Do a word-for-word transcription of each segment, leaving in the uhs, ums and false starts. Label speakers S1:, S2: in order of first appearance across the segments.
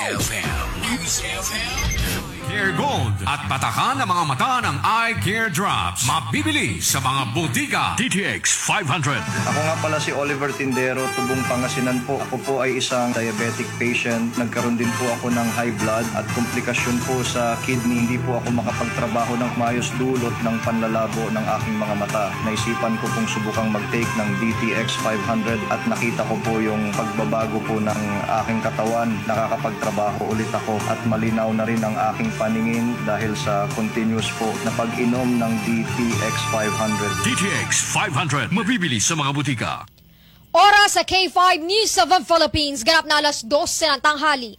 S1: F M. News F M. Care Gold at patakan ng mga mata ng Eye Care Drops. Mabibili sa mga butika. D T X five hundred.
S2: Ako nga pala si Oliver Tindero, Tubong Pangasinan po. Ako po ay isang diabetic patient. Nagkaroon din po ako ng high blood at komplikasyon po sa kidney. Hindi po ako makapagtrabaho ng maayos dulot ng panlalabo ng aking mga mata. Naisipan ko pong subukang mag-take ng D T X five hundred at nakita ko po yung pagbabago po ng aking katawan. Nakakapagtrabaho ulit ako at malinaw na rin ang aking paningin dahil sa continuous po na pag-inom ng D T X five hundred.
S1: D T X five hundred. Mabibili sa mga butika.
S3: Oras sa K five News of the Philippines. Ganap na alas dose ng tanghali.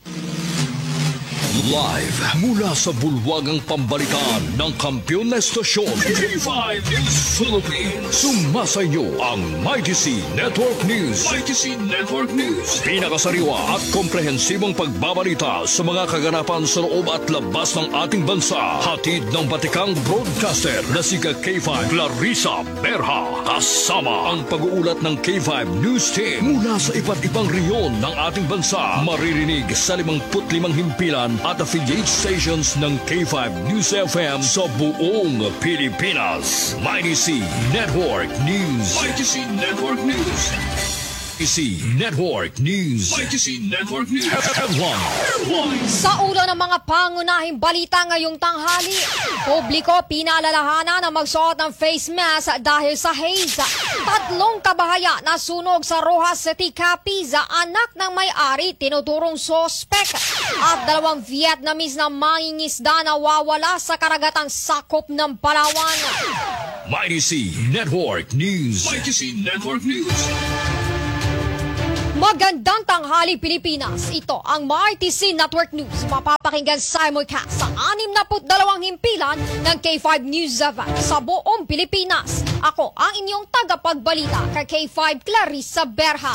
S4: Live mula sa bulwagang pambalikan ng kampiyon na estasyon K five News Philippines. Sumasayo ang Mighty C Network News. Mighty C Network News. Pinakasariwa at komprehensibong pagbabalita sa mga kaganapan sa loob at labas ng ating bansa. Hatid ng batikang broadcaster na si K five Clarissa Berha. Kasama ang pag-uulat ng K five News Team mula sa iba't ibang reyon ng ating bansa. Maririnig sa limangput limang himpilan at affiliate stations ng K five News F M sa buong Pilipinas. Mighty C Network News. Mighty C Network News. Mighty C Network News. Mighty C Network News. Headline.
S3: Sa ulo ng mga pangunahing balita ngayong tanghali, publiko pinaalalahanan na magsuot ng face mask dahil sa haze. Tatlong kabahaya na sunog sa Rojas City, Capiz, anak ng may-ari, tinuturong sospek. At dalawang Vietnamese na mangingisda na wawala sa karagatang sakop ng Palawan.
S4: Mighty C Network News. Mighty C Network News.
S3: Magandang tanghali, Pilipinas. Ito ang Mighty C Network News. Mapapakinggan simulcast sa anim na dalawang himpilan ng K five News F M sa buong Pilipinas. Ako ang inyong tagapagbalita kay K five Clarissa Berha.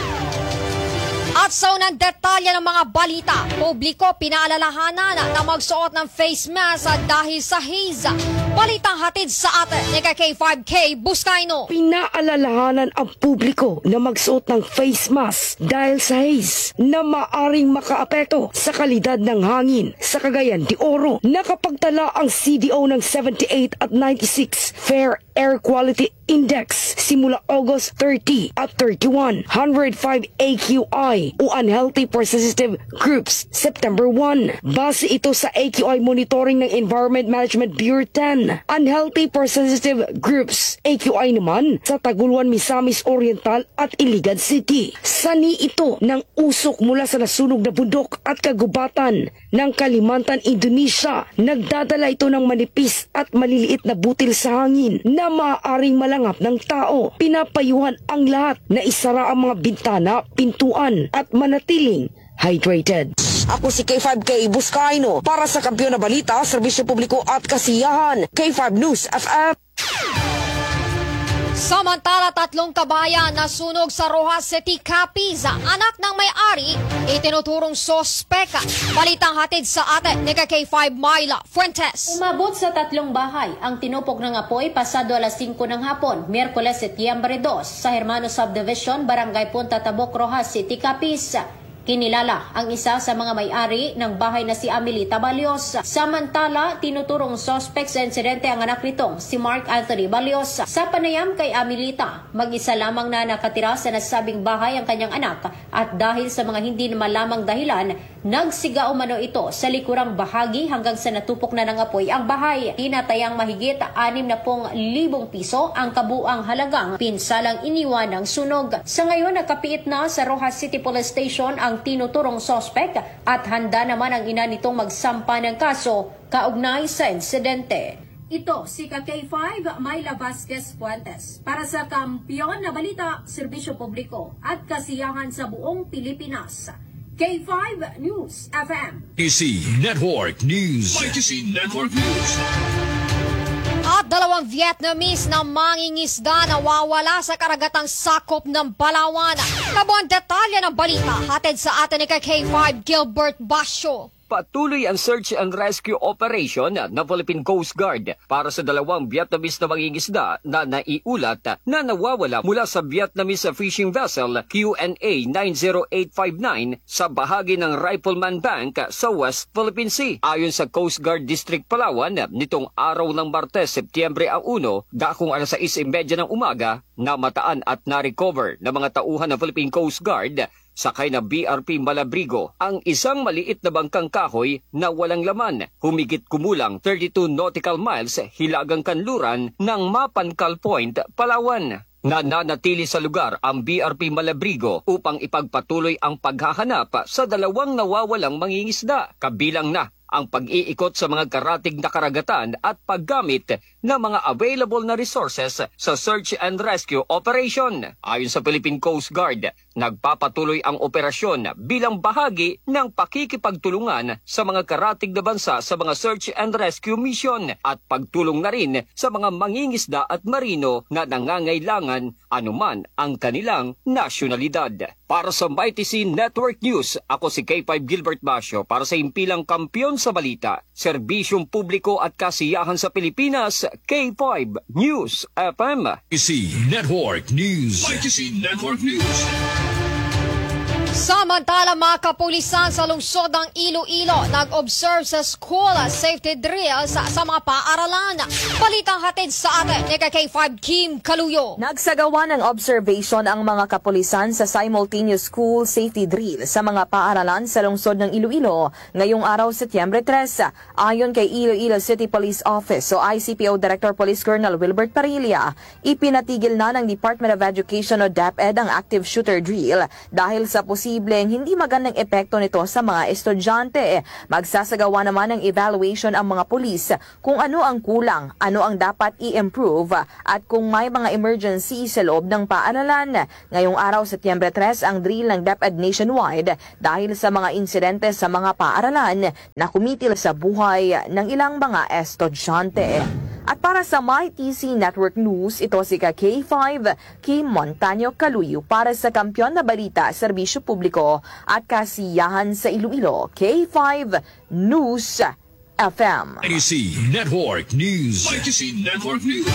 S3: At sa unang detalye ng mga balita, publiko pinaalalahanan na magsuot ng face mask dahil sa haze. Balitang hatid sa atin ni K five K Buscaino.
S5: Pinaalalahanan ang publiko na magsuot ng face mask dahil sa haze na maaring makaapekto sa kalidad ng hangin sa Cagayan de Oro. Nakapagtala ang C D O ng seventy-eight at ninety-six Fair Air Quality Index simula August thirty at thirty-one. one oh five A Q I o Unhealthy Persistent Groups September first. Base ito sa A Q I monitoring ng Environment Management Bureau ten. Unhealthy Persistent Groups A Q I naman sa Taguluan, Misamis Oriental at Iligan City. Sani ito ng usok mula sa nasunog na bundok at kagubatan ng Kalimantan, Indonesia. Nagdadala ito ng manipis at maliliit na butil sa hangin na maaaring malangap ng tao. Pinapayuhan ang lahat na isara ang mga bintana, pintuan at manatiling hydrated.
S6: Ako si K five K Buscaino para sa Kampiyon na Balita, Serbisyo Publiko at Kasiyahan. K five News F M.
S3: Samantala, tatlong kabayan na sunog sa Rojas City, Capiz, anak ng may-ari, itinuturong sospek. Balitang hatid sa atin ni K five Myla Fuentes.
S7: Umabot sa tatlong bahay ang tinupok ng apoy pasado alas singko ng hapon, Miyerkules Setyembre dos, sa Hermano Subdivision, Barangay Punta Tabok, Rojas City, Capiz. Kinilala ang isa sa mga may-ari ng bahay na si Amelita Balios. Samantala, tinuturong suspect sa insidente ang anak nitong si Mark Anthony Balios. Sa panayam kay Amelita, mag-isa lamang na nakatira sa nasabing bahay ang kanyang anak at dahil sa mga hindi na malamang dahilan, nagsiga umano ito sa likurang bahagi hanggang sa natupok na ng apoy ang bahay. Tinatayang mahigit anim na pong libong piso ang kabuang halagang pinsalang iniwan ng sunog. Sa ngayon, nakapiit na sa Rojas City Police Station ang tinuturong sospek at handa naman ang ina nitong magsampa ng kaso kaugnay sa insidente. Ito si K five Myla Vasquez Fuentes para sa Kampiyon na Balita, Serbisyo Publiko at Kasiyahan sa buong Pilipinas. K five News F M.
S4: Mighty C Network News. Mighty C Network News.
S3: At dalawang Vietnamese na mangingisda na wawala sa karagatang sakop ng Palawan. Kabuang detalye ng balita hatid sa atin ni K five Gilbert Basyo.
S8: patuloy ang search and rescue operation ng Philippine Coast Guard para sa dalawang Vietnamese na mangingisda na naiulat na nawawala mula sa Vietnamese fishing vessel Q N A nine zero eight five nine sa bahagi ng Rifleman Bank sa West Philippine Sea. Ayon sa Coast Guard District Palawan, nitong araw ng Martes, Setyembre uno, dakong alas sais trenta ng umaga, namataan at na-recover ng mga tauhan ng Philippine Coast Guard sakay na B R P Malabrigo ang isang maliit na bangkang kahoy na walang laman, humigit kumulang thirty-two nautical miles hilagang kanluran ng Mapankal Point, Palawan. Nananatili sa lugar ang B R P Malabrigo upang ipagpatuloy ang paghahanap sa dalawang nawawalang mangingisda, kabilang na ang pag-iikot sa mga karatig na karagatan at paggamit ng mga available na resources sa search and rescue operation. Ayon sa Philippine Coast Guard, nagpapatuloy ang operasyon bilang bahagi ng pakikipagtulungan sa mga karatig na bansa sa mga search and rescue mission at pagtulong na rin sa mga mangingisda at marino na nangangailangan anuman ang kanilang nasyonalidad. Para sa Mighty C Network News, ako si K five Gilbert Basio para sa Impilang Kampiyon sa Balita, Serbisyong Publiko at Kasiyahan sa Pilipinas, K five News F M.
S4: Mighty C Network News. Mighty C Network News.
S3: Samantala, mga kapulisan sa lungsod ng Iloilo nag-observe sa school safety drills sa, sa mga paaralan. Balitang hatid sa atin ni K five Kim Kaluyo.
S9: Nagsagawa ng observation ang mga kapulisan sa simultaneous school safety drill sa mga paaralan sa lungsod ng Iloilo ngayong araw Setyembre tres. Ayon kay Iloilo City Police Office o I C P O Director Police Colonel Wilbert Parilla, ipinatigil na ng Department of Education o DepEd ang active shooter drill dahil sa posibleng hindi magandang epekto nito sa mga estudyante. Magsasagawa naman ng evaluation ang mga pulis kung ano ang kulang, ano ang dapat i-improve at kung may mga emergency sa loob ng paaralan. Ngayong araw, Setyembre tres, ang drill ng DepEd nationwide dahil sa mga insidente sa mga paaralan na kumitil sa buhay ng ilang mga estudyante. At para sa Mighty C Network News, ito si K five Kim Montaño Kaluyo para sa Kampiyon na Balita, Serbisyo Publiko at Kasiyahan sa Iloilo, K five News F M.
S4: Mighty C Network News. Mighty C Network News.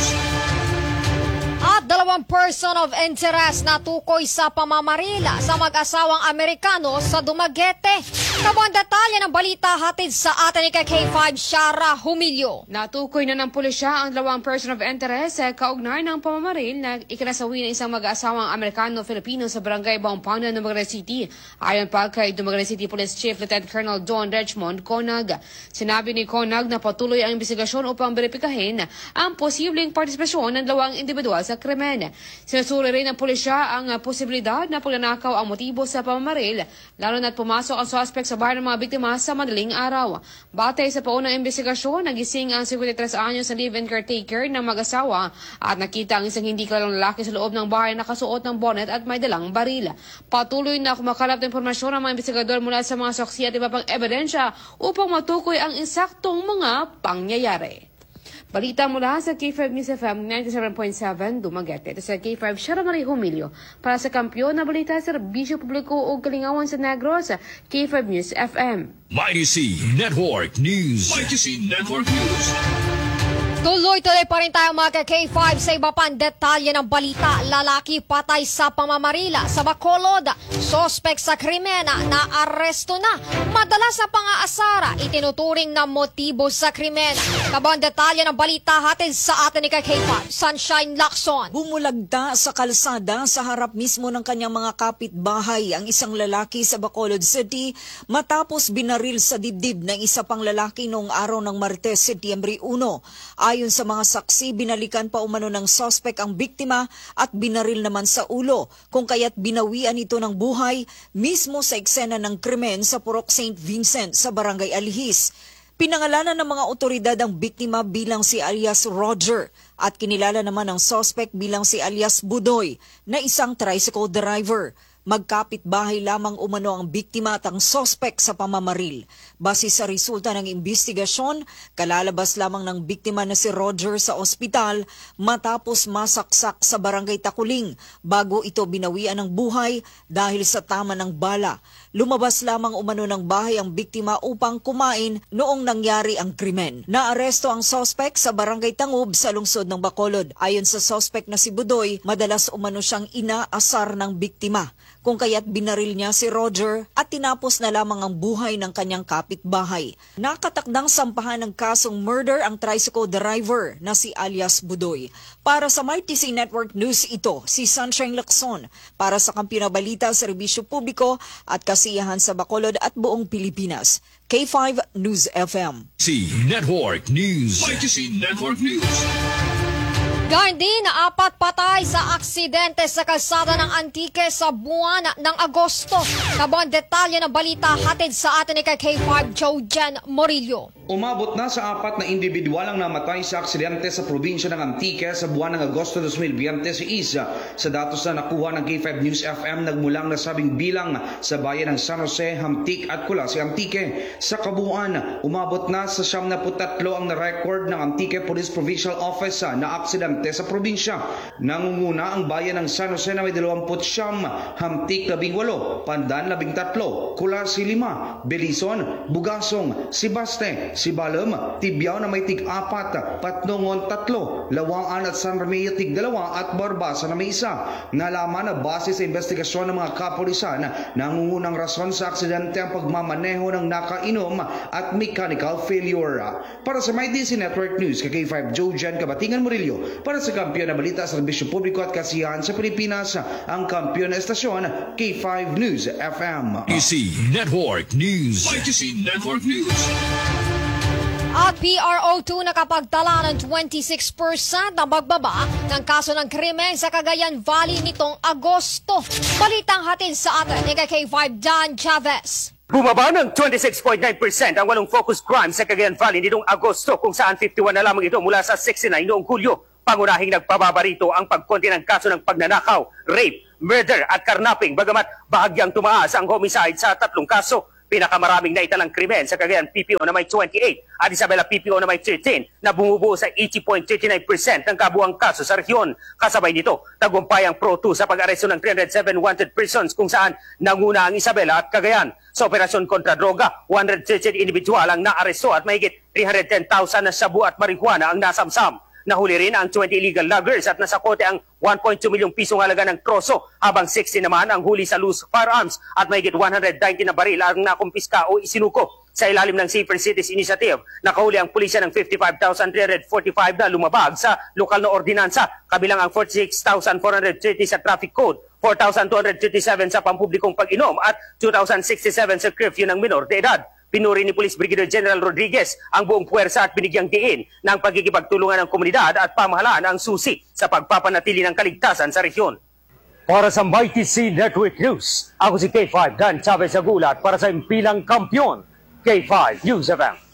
S3: At dalawang person of interest na tukoy sa pamamarila sa mag-asawang Amerikano sa Dumaguete. Kabuang detalye ng balita hatid sa atin ni K five Shara Humilio.
S10: Natukoy na ng pulisya ang dalawang person of interest sa kaugnay ng pamamaril na ikinasawi ng isang mag-asawang Amerikano-Filipino sa barangay Baumpangan, Dumaguete City. Ayon pa kay Dumaguete City Police Chief Lieutenant Colonel Don Richmond Conag. Sinabi ni Conag na patuloy ang investigasyon upang beripikahin ang posibleng partisipasyon ng dalawang individual sa krimen. Sinusuri rin ng pulisya ang posibilidad na pagnanakaw ang motibo sa pamamaril, lalo na't pumasok ang suspect sa bahay ng mga biktima sa madaling araw. Batay sa paunang investigasyon, nagising ang fifty-three anyos na live-in caretaker ng mag-asawa at nakita ang isang hindi kilalang lalaki sa loob ng bahay na nakasuot ng bonnet at may dalang baril. Patuloy na kumakalap ng impormasyon ng mga investigador mula sa mga saksi at iba pang ebidensya upang matukoy ang eksaktong mga pangyayari. Balita mula sa K five News F M ninety-seven point seven Dumaguete. Ito sa K five Shara Marie Humilio para sa Kampiyon na Balita, Serbisyo Publiko o Kalingawan sa Negros, K five News F M.
S4: Mighty C Network News. Mighty C Network News.
S3: Tuloy-tuloy pa rin tayo mga K five sa iba pang detalye ng balita. Lalaki patay sa pamamarila sa Bacolod. Sospek sa krimen na aresto na. Madalas sa pang-aasara, itinuturing na motibo sa krimen. Kabang detalye ng balita hatid sa atin ni K five, Sunshine Lacson.
S11: Bumulagta sa kalsada sa harap mismo ng kanyang mga kapitbahay ang isang lalaki sa Bacolod City matapos binaril sa dibdib ng isa pang lalaki noong araw ng Martes, Setyembre uno. Ayon sa mga saksi, binalikan pa umano ng suspect ang biktima at binaril naman sa ulo, kung kaya't binawian ito ng buhay mismo sa eksena ng krimen sa Purok Saint Vincent sa Barangay Alihis. Pinangalanan ng mga otoridad ang biktima bilang si alias Roger at kinilala naman ang suspect bilang si alias Budoy na isang tricycle driver. Magkapit-bahay lamang umano ang biktima at ang sospek sa pamamaril. Base sa resulta ng investigasyon, kalalabas lamang ng biktima na si Roger sa ospital matapos masaksak sa Barangay Takuling bago ito binawian ng buhay dahil sa tama ng bala. Lumabas lamang umano ng bahay ang biktima upang kumain noong nangyari ang krimen. Naaresto ang sospek sa Barangay Tangub sa lungsod ng Bacolod. Ayon sa sospek na si Budoy, madalas umano siyang inaasar ng biktima, kung kaya't binaril niya si Roger at tinapos na lamang ang buhay ng kanyang kapitbahay. Nakatakdang sampahan ng kasong murder ang tricycle driver na si alias Budoy. Para sa M Y T C Network News, ito si Sunshine Lacson. Para sa Kampiyon na Balita, Serbisyo Publiko at Kasiyahan sa Bacolod at buong Pilipinas. K five News F M.
S4: C Network News. M Y T C Network News.
S3: Gayun din na apat patay sa aksidente sa kalsada ng Antique sa buwan ng Agosto. Kabuang detalye ng balita hatid sa atin ni K five Jojen Morillo.
S12: Umabot na sa apat na individual ang namatay sa aksidente sa probinsya ng Antique sa buwan ng Agosto twenty twenty-six. Sa datos na nakuha ng K five News F M, nagmulang nasabing bilang sa bayan ng San Jose, Hamtik at Kulas, Antique. Sa kabuuan, umabot na sa siyam na putatlo ang na-record ng Antique Police Provincial Office na aksidente sa probinsya. Nangunguna ang bayan ng San Jose na may dalawamput siyam, Hamtik labing walo, Pandan labing tatlo, Kulas lima, Belison, Bugasong, Sibaste, Sibalem, Tibyao na may tig-apat, Patnongon tatlo, Lawaan at San Romeo tig-dalawa at Barbasa na may isa. Nalaman na base sa investigasyon ng mga kapulisan, nangungunang rason sa aksidente ang pagmamaneho ng nakainom at mechanical failure. Para sa M Y T C Network News, K five Jojen Kabatingan Murillo. Para sa Kampiyon na Balita, Serbisyo Publiko at Kasiyahan sa Pilipinas, ang kampiyon na estasyon, K five News F M.
S4: M Y T C Network News. M Y T C Network News.
S3: At P R O two nakapagtala ng twenty-six percent ang pagbaba ng kaso ng krimen sa Cagayan Valley nitong Agosto. Balitang hatid sa atin ni K five Dan Chavez.
S13: Bumaba ng twenty-six point nine percent ang walong focus crimes sa Cagayan Valley nitong Agosto, kung saan fifty-one na lamang ito mula sa sixty-nine noong Hulyo. Pangunahing nagpababa rito ang pagkonti ng kaso ng pagnanakaw, rape, murder at karnaping, bagamat bahagyang tumaas ang homicide sa tatlong kaso. Pinakamaraming naitalang krimen sa Cagayan P P O na may twenty-eight at Isabela P P O na may thirteen, na bumubuo sa eighty point three nine percent ng kabuang kaso sa rehiyon. Kasabay nito, tagumpay ang Pro two sa pag-aresto ng three hundred seven wanted persons, kung saan nanguna ang Isabela at Cagayan. Sa operasyon kontra droga, one hundred thirty individual ang naaresto at mahigit three hundred ten thousand na sabu at marihuana ang nasamsam. Nahuli rin ang twenty illegal loggers at nasakote ang one point two milyong pisong halaga ng troso, habang sixty naman ang huli sa loose firearms at mahigit one hundred ninety na baril ang nakumpiska o isinuko. Sa ilalim ng Safer Cities Initiative, nakahuli ang pulisya ng fifty-five thousand three hundred forty-five na lumabag sa lokal na ordinansa, kabilang ang forty-six thousand four hundred thirty sa traffic code, four thousand two hundred thirty-seven sa pampublikong pag-inom at two thousand sixty-seven sa curfew ng minor de edad. Pinuri ni Police Brigadier General Rodriguez ang buong puwersa at binigyang diin ng pagkikipagtulungan ng komunidad at pamahalaan ang susi sa pagpapanatili ng kaligtasan sa rehiyon. Para sa M Y T C Network News, ako si K five Dan Chavez Agulat para sa impilang kampiyon, K five News F M.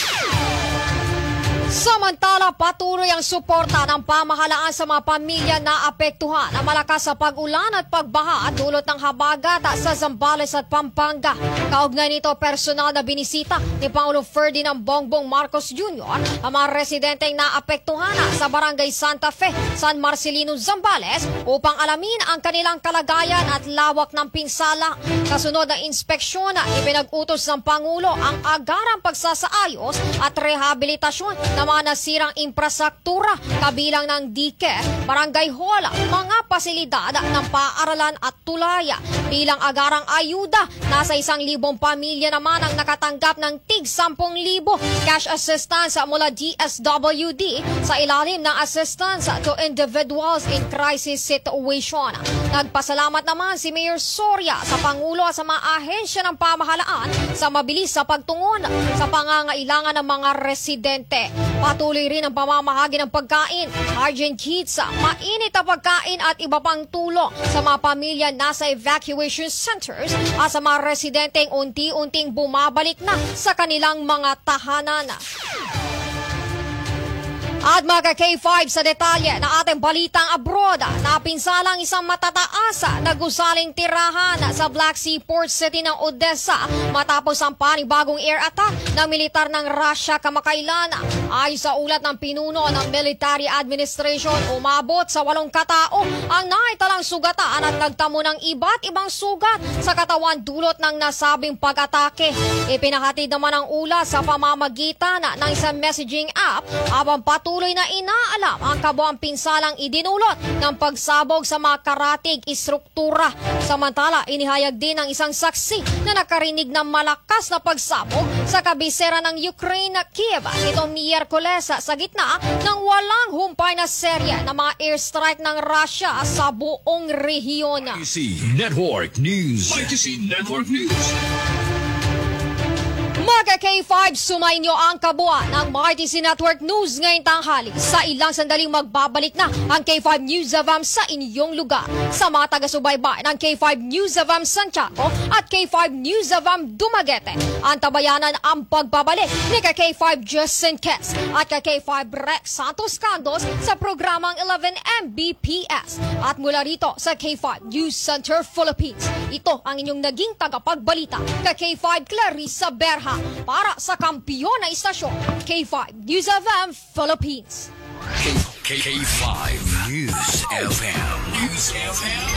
S3: Samantala, patuloy ang suporta ng pamahalaan sa mga pamilya na apektuhan ng malakas sa pag-ulan at pagbaha at dulot ng habagat sa Zambales at Pampanga. Kaugnay nito, personal na binisita ni Pangulo Ferdinand Bongbong Marcos Junior ang mga residenteng naapektuhan sa Barangay Santa Fe, San Marcelino, Zambales upang alamin ang kanilang kalagayan at lawak ng pinsala. Kasunod ng inspeksyon, ipinag-utos ng Pangulo ang agarang pagsasaayos at rehabilitasyon ng mga nasirang infrastruktura, kabilang ng dike, barangay hall, mga pasilidad ng paaralan at tulaya. Bilang agarang ayuda, nasa isang libong pamilya naman ang nakatanggap ng tig sampung libo cash assistance mula D S W D sa ilalim ng Assistance to Individuals in Crisis Situation. Nagpasalamat naman si Mayor Soria sa Pangulo at sa mga ahensya ng pamahalaan sa mabilis sa pagtungon sa pangangailangan ng mga residente. Patuloy rin ang pamamahagi ng pagkain, urgent kits, mainit na pagkain at iba pang tulong sa mga pamilya nasa evacuation centers at sa mga residenteng unti-unting bumabalik na sa kanilang mga tahanan. At mga K five sa detalye na ating balitang abroad, napinsalang isang matataas na gusaling tirahan sa Black Sea Port City ng Odessa matapos ang panibagong air attack ng militar ng Russia kamakailan. Ay sa ulat ng pinuno ng Military Administration, umabot sa walong katao ang naitalang sugatan at nagtamo ng iba't ibang sugat sa katawan dulot ng nasabing pag-atake. Ipinahatid naman ang ulat sa pamamagitan ng isang messaging app habang patuloy na inaalam ang kabuang pinsalang idinulot ng pagsabog sa mga karatig istruktura. Samantala, inihayag din ng isang saksi na nakarinig ng malakas na pagsabog sa kabisera ng Ukraine, Kiev, itong Miyerkules sa gitna ng walang humpay na serye ng mga airstrike ng Russia sa buong rehiyon.
S4: I C Network News. I C Network News.
S3: Mga K five, sumayin niyo ang kabuuan ng R T C Network News ngayong tanghali. Sa ilang sandaling magbabalik na ang K five News of A M sa inyong lugar. Sa mga taga-subaybay ng K five News of A M Santiago at K five News of A M Dumaguete, antabayanan ang pagbabalik ni K five Justin Kes at K five Rex Santos Candos sa programang eleven M B P S. At mula rito sa K five News Center Philippines, ito ang inyong naging tagapagbalita K five Clarissa Berha para sa kampiyon na istasyon K five News of A M Philippines.
S4: K five News F M. News F M.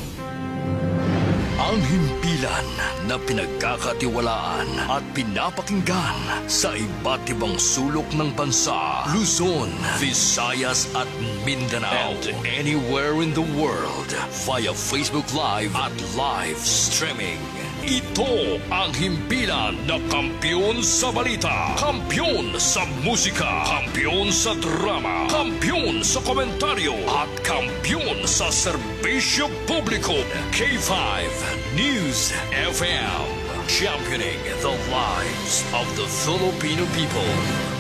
S4: Ang himpilan na pinagkakatiwalaan at pinapakinggan sa iba't ibang sulok ng bansa, Luzon, Visayas at Mindanao, and anywhere in the world via Facebook Live at live streaming. Ito ang himpilan na kampiyon sa balita, kampiyon sa musika, kampiyon sa drama, kampiyon sa komentaryo, at kampiyon sa serbisyo publiko. K five News F M, championing the lives of the Filipino people.